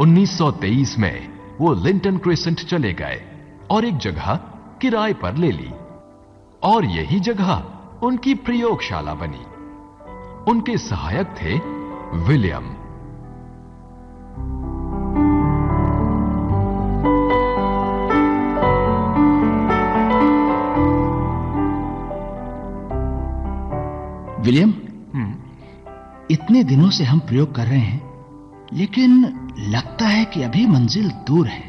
1923 में वो Linton crescent चले गए और एक जगह किराए पर ले ली और यही जगह उनकी प्रयोगशाला बनी। उनके सहायक थे विलियम। विलियम, इतने दिनों से हम प्रयोग कर रहे हैं, लेकिन लगता है कि अभी मंजिल दूर है।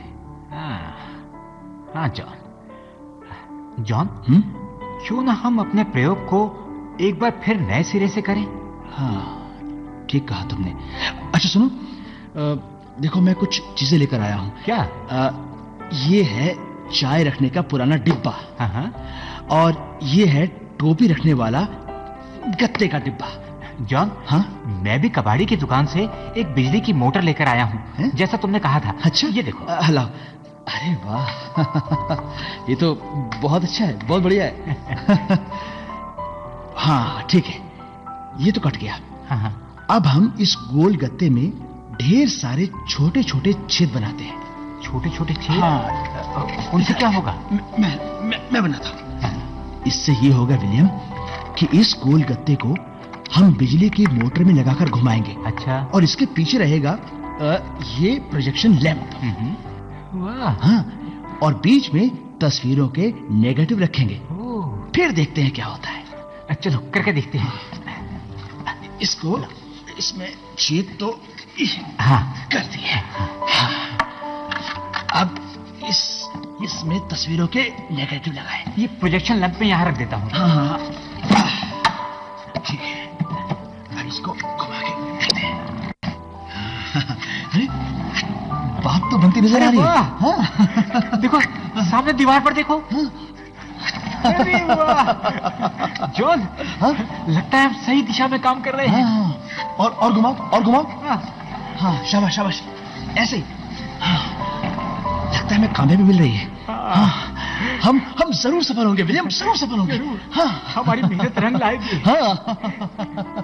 हाँ जॉन, क्यों ना हम अपने प्रयोग को एक बार फिर नए सिरे से करें? हाँ, ठीक कहा तुमने। अच्छा सुनो, देखो मैं कुछ चीजें लेकर आया हूं। क्या? ये है चाय रखने का पुराना डिब्बा। हाँ। और ये है टोपी रखने वाला गत्ते का डिब्बा। जॉन, हाँ, मैं भी कबाड़ी की दुकान से एक बिजली की मोटर लेकर आया हूँ, जैसा तुमने कहा था। अच्छा, ये देखो। लाओ। अरे वाह ये तो बहुत अच्छा है, बहुत बढ़िया है। हाँ ठीक है, ये तो कट गया। हाँ। अब हम इस गोल गत्ते में ढेर सारे छोटे छोटे छेद बनाते हैं। छोटे छोटे छेद? हाँ। उनसे क्या होगा? मैं बनाता हूँ। इससे ये होगा विलियम कि इस गोल गत्ते को हम बिजली की मोटर में लगाकर घुमाएंगे। अच्छा। और इसके पीछे रहेगा ये प्रोजेक्शन लैंप। वाह। हाँ, और बीच में तस्वीरों के नेगेटिव रखेंगे। फिर देखते हैं क्या होता है। चलो करके देखते हैं। इसको इसमें छेद तो हाँ कर दिए। हाँ। अब इसमें तस्वीरों के नेगेटिव लगाए। ये प्रोजेक्शन लैंप में यहाँ रख देता हूँ। हाँ ठीक है, अब इसको घुमा के देखते हैं। अरे बात तो बनती नजर आ रही है। हाँ। देखो सामने दीवार पर देखो। अरे वाह जॉन, लगता है हम सही दिशा में काम कर रहे हैं। हाँ। और घुमाओ। हाँ शाबाश शाबाश, ऐसे ही। हाँ। लगता है हमें कामयाबी मिल रही है। हाँ। हम जरूर सफल होंगे विलियम, जरूर सफल होंगे। हाँ, हमारी मेहनत रंग लाएगी। हाँ।